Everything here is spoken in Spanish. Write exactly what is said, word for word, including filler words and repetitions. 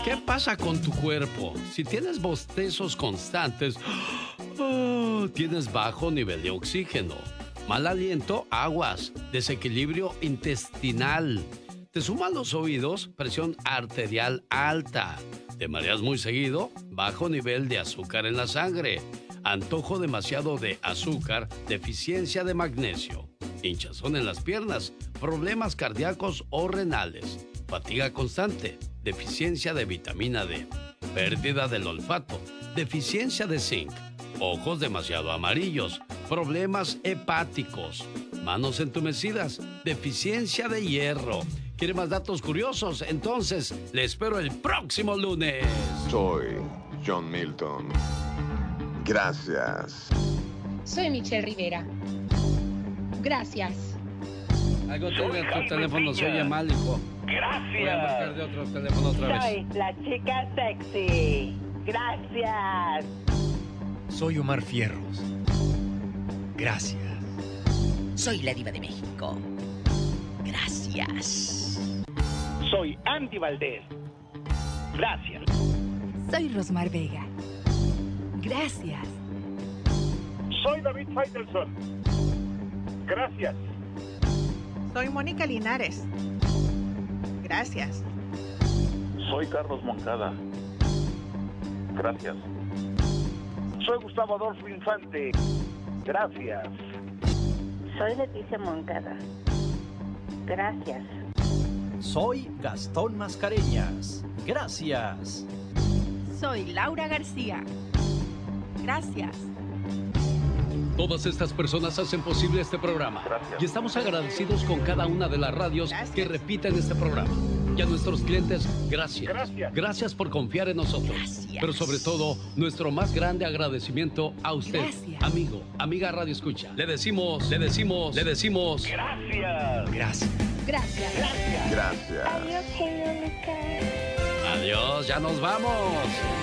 ¿Qué pasa con tu cuerpo? Si tienes bostezos constantes, oh, tienes bajo nivel de oxígeno, mal aliento, aguas, desequilibrio intestinal. Te suman los oídos, presión arterial alta. Te mareas muy seguido, bajo nivel de azúcar en la sangre. Antojo demasiado de azúcar, deficiencia de magnesio. Hinchazón en las piernas, problemas cardíacos o renales. Fatiga constante, deficiencia de vitamina D. Pérdida del olfato, deficiencia de zinc. Ojos demasiado amarillos, problemas hepáticos. Manos entumecidas, deficiencia de hierro. ¿Quiere más datos curiosos? Entonces, le espero el próximo lunes. Soy John Milton. Gracias. Soy Michelle Rivera. Gracias. Algo tengo en tu teléfono, se oye mal, hijo. Gracias. Voy a marcar de otro teléfono otra vez. Soy la chica sexy. Gracias. Soy Omar Fierros. Gracias. Soy la diva de México. Gracias. Soy Andy Valdés. Gracias. Soy Rosmar Vega. Gracias. Soy David Faitelson. Gracias. Soy Mónica Linares. Gracias. Soy Carlos Moncada. Gracias. Soy Gustavo Adolfo Infante. Gracias. Soy Leticia Moncada. Gracias. Soy Gastón Mascareñas. Gracias. Soy Laura García. Gracias. Todas estas personas hacen posible este programa. Gracias. Y estamos agradecidos con cada una de las radios Gracias. que repiten este programa. Y a nuestros clientes, gracias. Gracias. Gracias por confiar en nosotros. Gracias. Pero sobre todo, nuestro más grande agradecimiento a usted, Gracias. amigo, amiga Radio Escucha. Le decimos, le decimos, le decimos. Gracias. Gracias. Gracias. Gracias. Adiós, ya nos vamos.